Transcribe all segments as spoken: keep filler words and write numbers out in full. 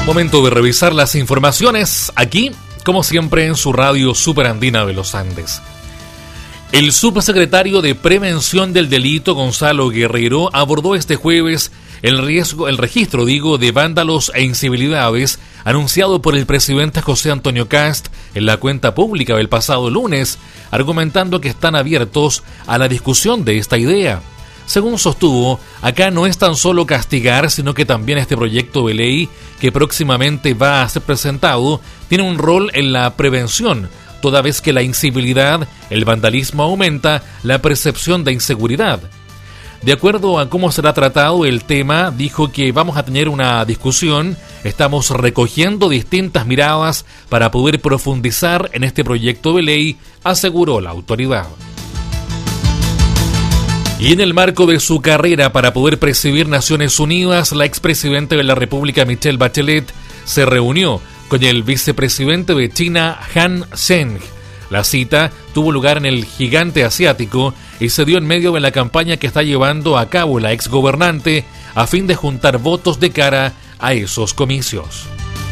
Momento de revisar las informaciones aquí, como siempre, en su radio Superandina de los Andes. El subsecretario de Prevención del Delito, Gonzalo Guerrero, abordó este jueves el riesgo, el registro, digo, de vándalos e incivilidades anunciado por el presidente José Antonio Kast en la cuenta pública del pasado lunes, argumentando que están abiertos a la discusión de esta idea. Según sostuvo, acá no es tan solo castigar, sino que también este proyecto de ley que próximamente va a ser presentado tiene un rol en la prevención, toda vez que la incivilidad, el vandalismo aumenta la percepción de inseguridad. De acuerdo a cómo será tratado el tema, dijo que vamos a tener una discusión, estamos recogiendo distintas miradas para poder profundizar en este proyecto de ley, aseguró la autoridad. Y en el marco de su carrera para poder presidir Naciones Unidas, la expresidenta de la República, Michelle Bachelet, se reunió con el vicepresidente de China, Han Zheng. La cita tuvo lugar en el gigante asiático y se dio en medio de la campaña que está llevando a cabo la exgobernante a fin de juntar votos de cara a esos comicios.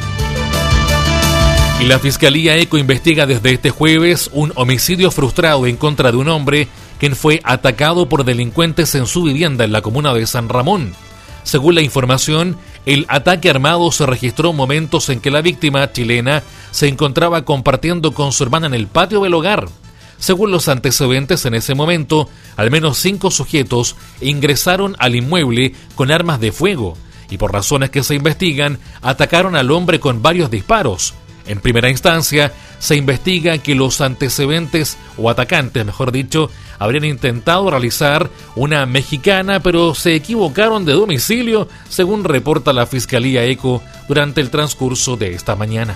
Y la Fiscalía ECO investiga desde este jueves un homicidio frustrado en contra de un hombre quien fue atacado por delincuentes en su vivienda en la comuna de San Ramón. Según la información, el ataque armado se registró momentos en que la víctima chilena se encontraba compartiendo con su hermana en el patio del hogar. Según los antecedentes, en ese momento, al menos cinco sujetos ingresaron al inmueble con armas de fuego y, por razones que se investigan, atacaron al hombre con varios disparos. En primera instancia, se investiga que los antecedentes, o atacantes, mejor dicho, habrían intentado realizar una mexicana, pero se equivocaron de domicilio, según reporta la Fiscalía ECO durante el transcurso de esta mañana.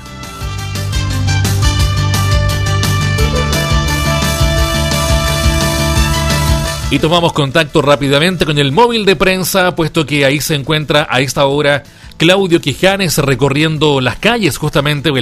Y tomamos contacto rápidamente con el móvil de prensa, puesto que ahí se encuentra a esta hora Claudio Quijanes recorriendo las calles justamente del